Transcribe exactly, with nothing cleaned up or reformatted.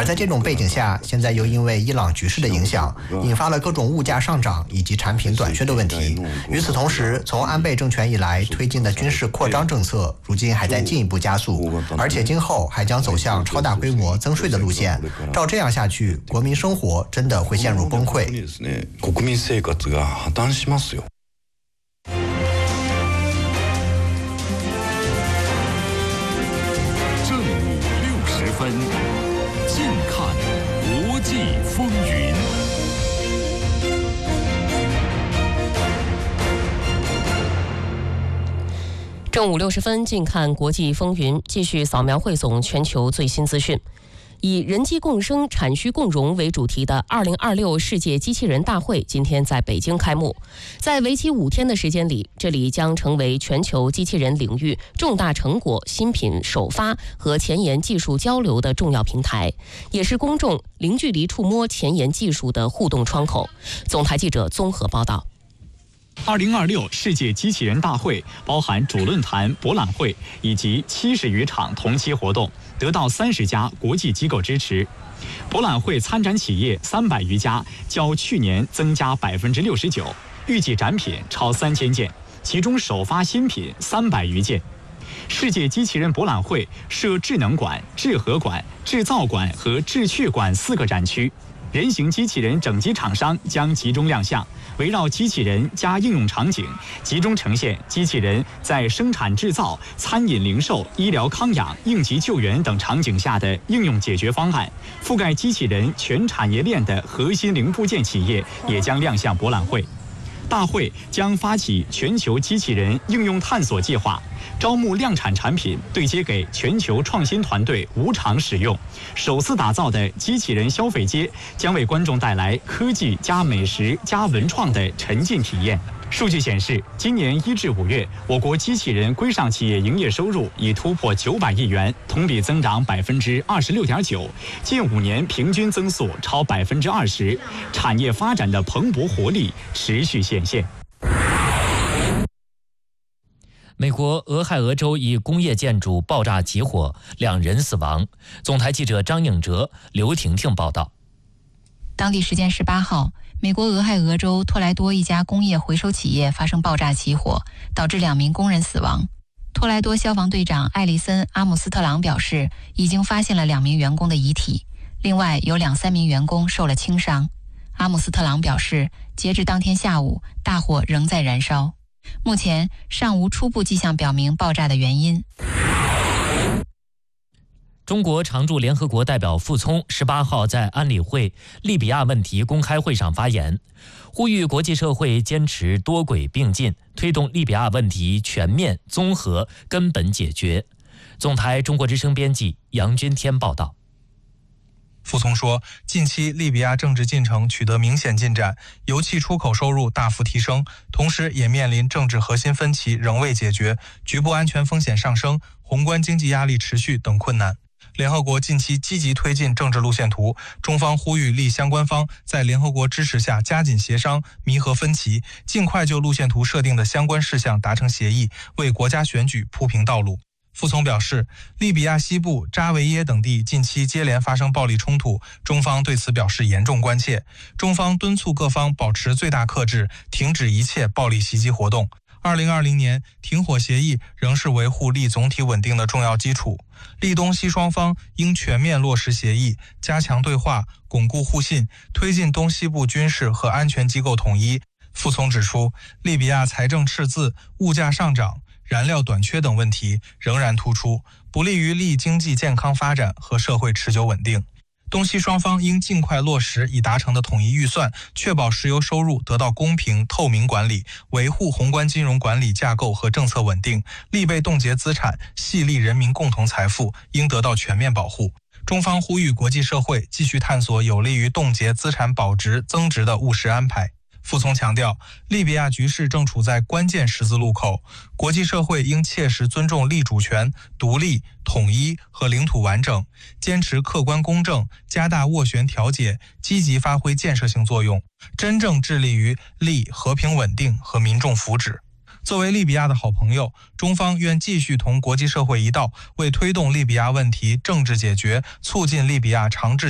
而在这种背景下，现在又因为伊朗局势的影响，引发了各种物价上涨以及产品短缺的问题。与此同时，从安倍政权以来推进的军事扩张政策，如今还在进一步加速，而且今后还将走向超大规模增税的路线。照这样下去，国民生活真的会陷入崩溃。 国民生活が破綻しますよ。 正午六十分，近看国际风云。 正午六十分，近看国际风云，继续扫描汇总全球最新资讯。以人机共生、产需共荣为主题的二零二六世界机器人大会今天在北京开幕。在为期五天的时间里，这里将成为全球机器人领域重大成果、新品首发和前沿技术交流的重要平台，也是公众零距离触摸前沿技术的互动窗口。总台记者综合报道。 二零二六世界机器人大会包含主论坛、博览会以及七十余场同期活动，得到三十家国际机构支持。博览会参展企业三百余家，较去年增加百分之六十九，预计展品超三千件，其中首发新品三百余件。世界机器人博览会设智能馆、智核馆、制造馆和智趣馆四个展区。人形机器人整机厂商将集中亮相，围绕机器人加应用场景，集中呈现机器人在生产制造、餐饮零售、医疗康养、应急救援等场景下的应用解决方案。覆盖机器人全产业链的核心零部件企业也将亮相博览会。大会将发起全球机器人应用探索计划，招募量产产品对接给全球创新团队无偿使用。首次打造的机器人消费街将为观众带来科技加美食加文创的沉浸体验。数据显示，今年一至五月，我国机器人规上企业营业收入已突破九百亿元，同比增长百分之二十六点九，近五年平均增速超百分之二十，产业发展的蓬勃活力持续显现。 美国俄亥俄州一工业建筑爆炸起火，两人死亡。总台记者张应哲、刘婷婷报道。 当地时间十八号，美国俄亥俄州托莱多一家工业回收企业发生爆炸起火，导致两名工人死亡。托莱多消防队长艾利森·阿姆斯特朗表示，已经发现了两名员工的遗体，另外有两三名员工受了轻伤。阿姆斯特朗表示，截至当天下午，大火仍在燃烧，目前尚无初步迹象表明爆炸的原因。 中国常驻联合国代表傅聪十八号在安理会利比亚问题公开会上发言，呼吁国际社会坚持多轨并进，推动利比亚问题全面、综合、根本解决。总台中国之声编辑杨军天报道。 傅聪说，近期利比亚政治进程取得明显进展，油气出口收入大幅提升，同时也面临政治核心分歧仍未解决、局部安全风险上升、宏观经济压力持续等困难。联合国近期积极推进政治路线图，中方呼吁利相关方在联合国支持下加紧协商，弥合分歧，尽快就路线图设定的相关事项达成协议，为国家选举铺平道路。傅聪表示，利比亚西部扎维耶等地近期接连发生暴力冲突，中方对此表示严重关切。中方敦促各方保持最大克制，停止一切暴力袭击活动。二零二零年停火协议仍是维护利总体稳定的重要基础，利东西双方应全面落实协议，加强对话，巩固互信，推进东西部军事和安全机构统一。傅聪指出，利比亚财政赤字、物价上涨、燃料短缺等问题仍然突出，不利于利经济健康发展和社会持久稳定。东西双方应尽快落实已达成的统一预算，确保石油收入得到公平透明管理，维护宏观金融管理架构和政策稳定。利被冻结资产系利人民共同财富应得到全面保护。中方呼吁国际社会继续探索有利于冻结资产保值增值的务实安排。傅聪强调，利比亚局势正处在关键十字路口，国际社会应切实尊重利主权、独立、统一和领土完整，坚持客观公正，加大斡旋调解，积极发挥建设性作用，真正致力于利和平稳定和民众福祉。作为利比亚的好朋友，中方愿继续同国际社会一道，为推动利比亚问题政治解决，促进利比亚长治